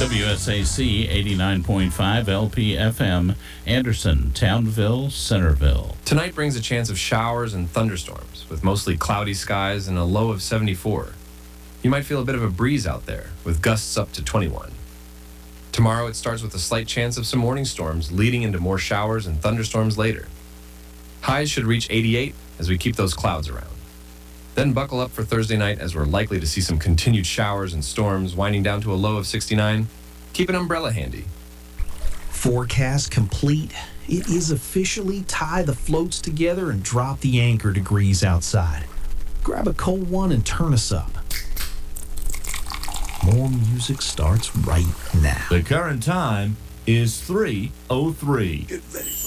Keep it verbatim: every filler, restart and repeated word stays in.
W S A C eighty-nine point five L P F M, Anderson, Townville, Centerville. Tonight brings a chance of showers and thunderstorms, with mostly cloudy skies and a low of seventy-four. You might feel a bit of a breeze out there, with gusts up to twenty-one. Tomorrow it starts with a slight chance of some morning storms, leading into more showers and thunderstorms later. Highs should reach eighty-eight as we keep those clouds around. Then buckle up for Thursday night, as we're likely to see some continued showers and storms, winding down to a low of sixty-nine. Keep an umbrella handy. Forecast complete. It is officially tie the floats together and drop the anchor degrees outside. Grab a cold one and turn us up. More music starts right now. The current time is three oh three. Get ready.